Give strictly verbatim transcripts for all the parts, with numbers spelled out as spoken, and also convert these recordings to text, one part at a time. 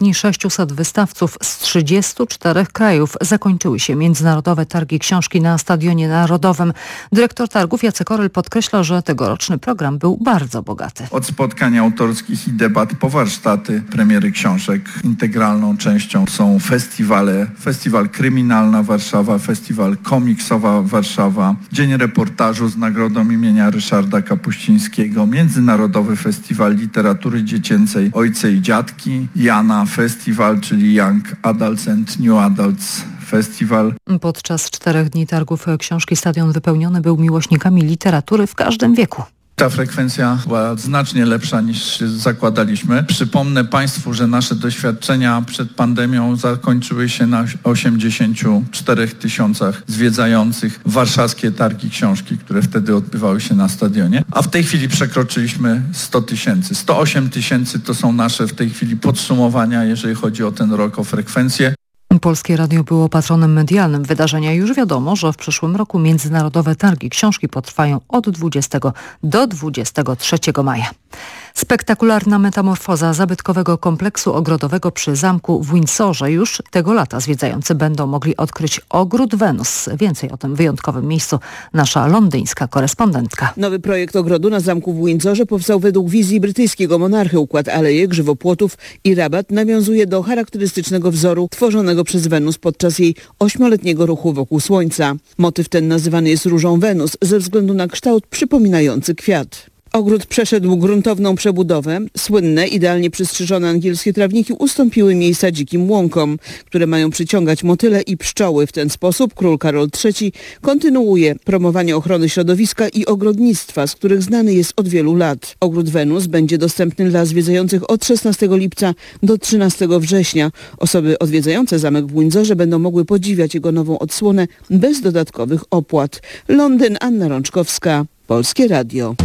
dni sześciuset wystawców z trzydziestu czterech krajów. Zakończyły się Międzynarodowe Targi Książki na Stadionie Narodowym. Dyrektor targów Jacek Oryl podkreśla, że tegoroczny program był bardzo bogaty. Od spotkań autorskich i debat po warsztaty, premiery książek. Integralną częścią są festiwale. Festiwal Kryminalna Warszawa, Festiwal Komiksowa Warszawa, Dzień Reportażu z nagrodą imienia Ryszarda Kapuścińskiego, Międzynarodowy Festiwal Literatury Dziecięcej Ojce i Dziadki, Jana Festiwal, czyli Young Adults and New Adults Festiwal. Podczas czterech dni targów książki stadion wypełniony był miłośnikami literatury w każdym wieku. Ta frekwencja była znacznie lepsza niż zakładaliśmy. Przypomnę Państwu, że nasze doświadczenia przed pandemią zakończyły się na osiemdziesięciu czterech tysiącach zwiedzających warszawskie targi książki, które wtedy odbywały się na stadionie. A w tej chwili przekroczyliśmy sto tysięcy. sto osiem tysięcy to są nasze w tej chwili podsumowania, jeżeli chodzi o ten rok, o frekwencję. Polskie Radio było patronem medialnym wydarzenia. Już wiadomo, że w przyszłym roku Międzynarodowe Targi Książki potrwają od dwudziestego do dwudziestego trzeciego maja. Spektakularna metamorfoza zabytkowego kompleksu ogrodowego przy zamku w Windsorze. Już tego lata zwiedzający będą mogli odkryć ogród Wenus. Więcej o tym wyjątkowym miejscu nasza londyńska korespondentka. Nowy projekt ogrodu na zamku w Windsorze powstał według wizji brytyjskiego monarchy. Układ alejek, żywopłotów i rabat nawiązuje do charakterystycznego wzoru tworzonego przez Wenus podczas jej ośmioletniego ruchu wokół Słońca. Motyw ten nazywany jest różą Wenus ze względu na kształt przypominający kwiat. Ogród przeszedł gruntowną przebudowę. Słynne, idealnie przystrzyżone angielskie trawniki ustąpiły miejsca dzikim łąkom, które mają przyciągać motyle i pszczoły. W ten sposób król Karol trzeci kontynuuje promowanie ochrony środowiska i ogrodnictwa, z których znany jest od wielu lat. Ogród Wenus będzie dostępny dla zwiedzających od szesnastego lipca do trzynastego września. Osoby odwiedzające zamek w Windsorze będą mogły podziwiać jego nową odsłonę bez dodatkowych opłat. Londyn, Anna Rączkowska, Polskie Radio.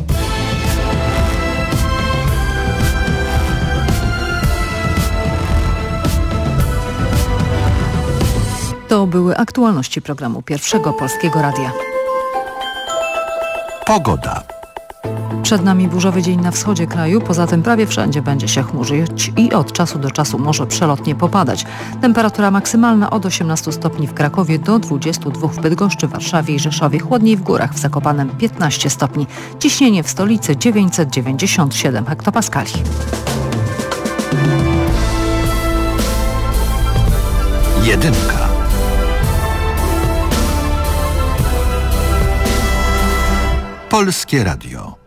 To były aktualności programu Pierwszego Polskiego Radia. Pogoda. Przed nami burzowy dzień na wschodzie kraju, poza tym prawie wszędzie będzie się chmurzyć i od czasu do czasu może przelotnie popadać. Temperatura maksymalna od osiemnastu stopni w Krakowie do dwudziestu dwóch w Bydgoszczy, Warszawie i Rzeszowie, chłodniej w górach, w Zakopanem piętnaście stopni. Ciśnienie w stolicy dziewięćset dziewięćdziesiąt siedem hektopaskali. Jedynka. Polskie Radio.